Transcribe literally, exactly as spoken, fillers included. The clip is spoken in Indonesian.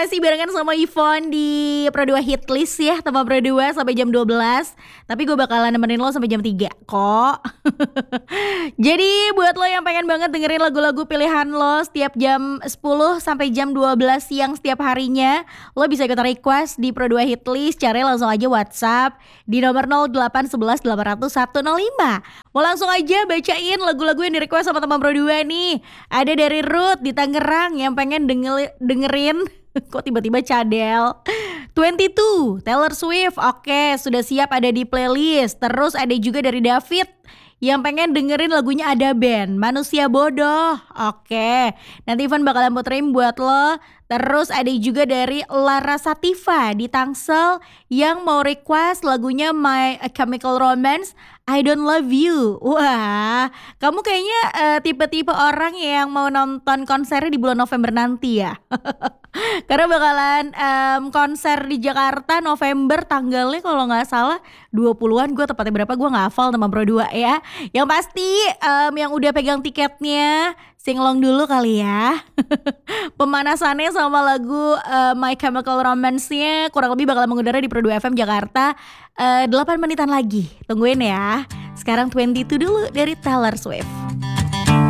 masih barengan sama Yvonne di Pro dua Hitlist ya, teman Pro dua sampai jam dua belas. Tapi gue bakalan nemenin lo sampai jam tiga kok. Jadi buat lo yang pengen banget dengerin lagu-lagu pilihan lo setiap jam sepuluh sampai jam dua belas siang setiap harinya, lo bisa ikutan request di Pro dua Hitlist. Caranya langsung aja WhatsApp di nomor nol delapan satu satu delapan nol nol satu nol lima. Mau langsung aja bacain lagu-lagu yang di request sama teman Pro dua nih. Ada dari Ruth di Tangerang yang pengen denger, dengerin kok tiba-tiba cadel dua puluh dua Taylor Swift. Oke, sudah siap ada di playlist. Terus ada juga dari David yang pengen dengerin lagunya Ada Band, Manusia Bodoh. Oke, nanti Ivan bakalan puterin buat lo. Terus ada juga dari Lara Sativa di Tangsel yang mau request lagunya My Chemical Romance, I Don't Love You. Wah, kamu kayaknya uh, tipe-tipe orang yang mau nonton konsernya di bulan November nanti ya. Karena bakalan um, konser di Jakarta November tanggalnya kalau gak salah dua puluhan. Gue tepatnya berapa gue gak hafal teman Pro dua ya. Yang pasti um, yang udah pegang tiketnya singlong dulu kali ya. Pemanasannya sama lagu uh, My Chemical Romance-nya kurang lebih bakal mengudara di Pro dua F M Jakarta uh, delapan menitan lagi. Tungguin ya. Sekarang dua puluh dua dulu dari Taylor Swift.